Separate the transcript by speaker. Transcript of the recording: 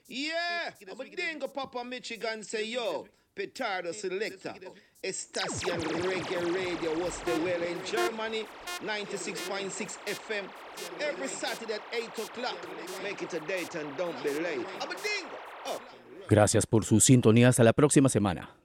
Speaker 1: Yeah, Aberdeen Papa Michigan say, yo, Petardo Selector, Estacion Reggae Radio was the well in Germany, 96.6 FM, every Saturday at 8 o'clock. Make it a date and don't be late. Aberdeen, up.
Speaker 2: Gracias por su sintonía. Hasta la próxima semana.